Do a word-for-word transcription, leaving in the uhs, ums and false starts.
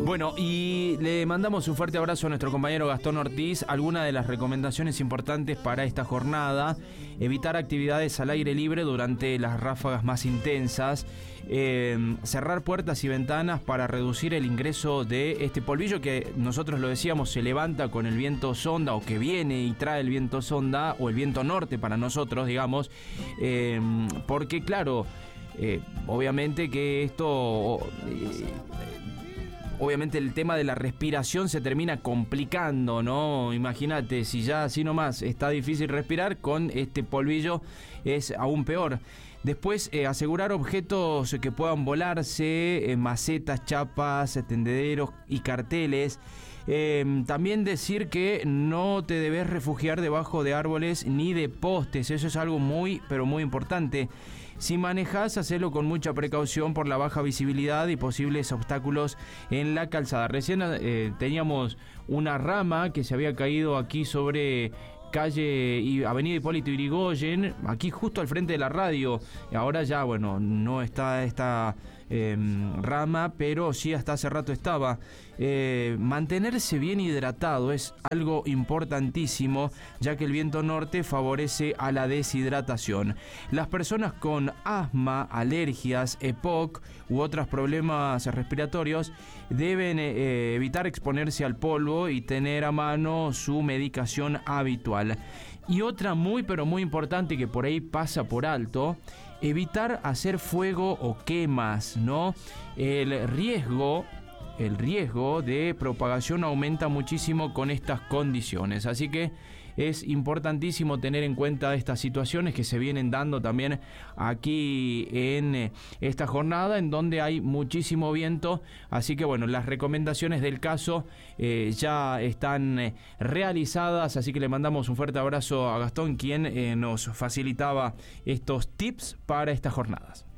Bueno, y le mandamos un fuerte abrazo a nuestro compañero Gastón Ortiz. Algunas de las recomendaciones importantes para esta jornada: evitar actividades al aire libre durante las ráfagas más intensas, eh, cerrar puertas y ventanas para reducir el ingreso de este polvillo que nosotros lo decíamos se levanta con el viento sonda, o que viene y trae el viento sonda, o el viento norte para nosotros, digamos, eh, porque claro, eh, obviamente que esto... Eh, Obviamente el tema de la respiración se termina complicando, ¿no? Imagínate, si ya así nomás está difícil respirar, con este polvillo es aún peor. Después, eh, asegurar objetos que puedan volarse, eh, macetas, chapas, tendederos y carteles. Eh, también decir que no te debes refugiar debajo de árboles ni de postes. Eso es algo muy, pero muy importante. Si manejas, hacelo con mucha precaución por la baja visibilidad y posibles obstáculos en la calzada. Recién eh, teníamos una rama que se había caído aquí sobre calle y Avenida Hipólito Yrigoyen, aquí justo al frente de la radio. Ahora ya, bueno, no está esta eh, rama, pero sí hasta hace rato estaba. Eh, mantenerse bien hidratado es algo importantísimo, ya que el viento norte favorece a la deshidratación. Las personas con asma, alergias, E P O C u otros problemas respiratorios deben eh, evitar exponerse al polvo y tener a mano su medicación habitual. Y otra muy pero muy importante que por ahí pasa por alto: evitar hacer fuego o quemas, ¿no? El riesgo, el riesgo de propagación aumenta muchísimo con estas condiciones. Así que es importantísimo tener en cuenta estas situaciones que se vienen dando también aquí en esta jornada, en donde hay muchísimo viento. Así que bueno, las recomendaciones del caso eh, ya están eh, realizadas. Así que le mandamos un fuerte abrazo a Gastón, quien eh, nos facilitaba estos tips para estas jornadas.